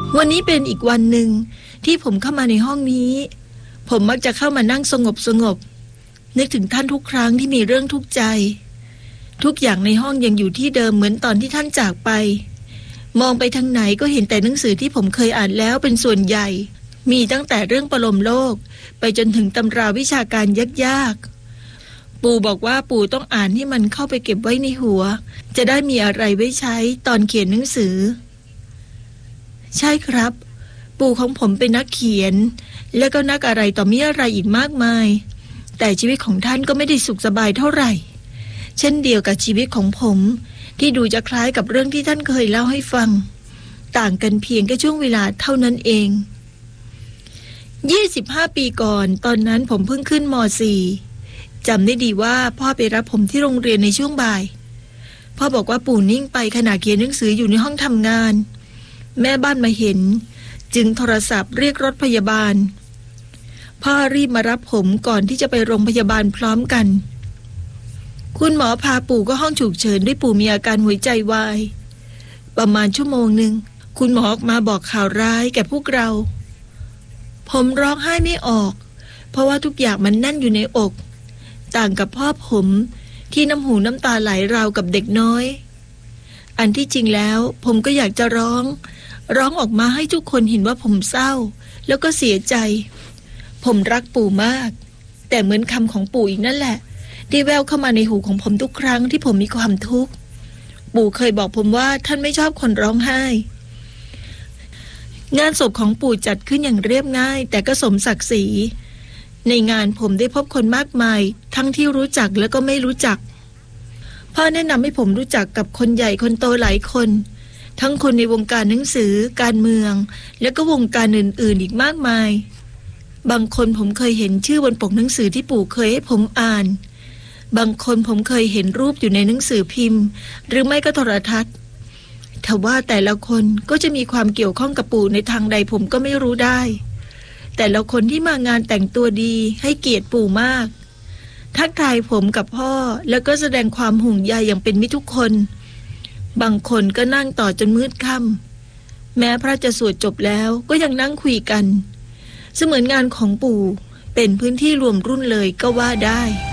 วันนี้เป็นอีกวันหนึ่งที่ผมเข้ามาในห้องนี้ผมมักจะเข้ามานั่งสงบนึกถึงท่านทุกครั้งที่มีเรื่องทุกข์ใจทุกอย่างในห้องยังอยู่ที่เดิมเหมือนตอนที่ท่านจากไปมองไปทางไหนก็เห็นแต่หนังสือที่ผมเคยอ่านแล้วเป็นส่วนใหญ่มีตั้งแต่เรื่องปรโลมโลกไปจนถึงตำราวิชาการยากๆปู่บอกว่าปู่ต้องอ่านให้มันเข้าไปเก็บไว้ในหัวจะได้มีอะไรไว้ใช้ตอนเขียนหนังสือใช่ครับปู่ของผมเป็นนักเขียนและก็นักอะไรต่อมีอะไรอีกมากมายแต่ชีวิตของท่านก็ไม่ได้สุขสบายเท่าไหร่เช่นเดียวกับชีวิตของผมที่ดูจะคล้ายกับเรื่องที่ท่านเคยเล่าให้ฟังต่างกันเพียงแค่ช่วงเวลาเท่านั้นเอง25 ปีก่อนตอนนั้นผมเพิ่งขึ้นม.4 จำได้ดีว่าพ่อไปรับผมที่โรงเรียนในช่วงบ่ายพ่อบอกว่าปู่นิ่งไปขณะเขียนหนังสืออยู่ในห้องทำงานแม่บ้านมาเห็นจึงโทรศัพท์เรียกรถพยาบาลพ่อรีบมารับผมก่อนที่จะไปโรงพยาบาลพร้อมกันคุณหมอพาปู่ก็ห้องฉุกเฉินด้วยปู่มีอาการหัวใจวายประมาณชั่วโมงหนึ่งคุณหมอออกมาบอกข่าวร้ายแก่พวกเราผมร้องไห้ไม่ออกเพราะว่าทุกอย่างมันแน่นอยู่ในอกต่างกับพ่อผมที่น้ำหูน้ำตาไหลราวกับเด็กน้อยอันที่จริงแล้วผมก็อยากจะร้องออกมาให้ทุกคนเห็นว่าผมเศร้าแล้วก็เสียใจผมรักปู่มากแต่เหมือนคำของปู่อีกนั่นแหละที่แววเข้ามาในหูของผมทุกครั้งที่ผมมีความทุกข์ปู่เคยบอกผมว่าท่านไม่ชอบคนร้องไห้งานศพของปู่จัดขึ้นอย่างเรียบง่ายแต่ก็สมศักดิ์ศรีในงานผมได้พบคนมากมายทั้งที่รู้จักและก็ไม่รู้จักพ่อแนะนำให้ผมรู้จักกับคนใหญ่คนโตหลายคนทั้งคนในวงการหนังสือการเมืองและก็วงการอื่นๆอีกมากมายบางคนผมเคยเห็นชื่อบนปกหนังสือที่ปู่เคยให้ผมอ่านบางคนผมเคยเห็นรูปอยู่ในหนังสือพิมพ์หรือไม่ก็โทรทัศน์ทว่าแต่ละคนก็จะมีความเกี่ยวข้องกับปู่ในทางใดผมก็ไม่รู้ได้แต่ละคนที่มางานแต่งตัวดีให้เกียรติปู่มากทักทายผมกับพ่อแล้วก็แสดงความห่วงใยอย่างเป็นมิตรทุกคนบางคนก็นั่งต่อจนมืดค่ำแม้พระจะสวดจบแล้วก็ยังนั่งคุยกันเสมือนงานของปู่เป็นพื้นที่รวมรุ่นเลยก็ว่าได้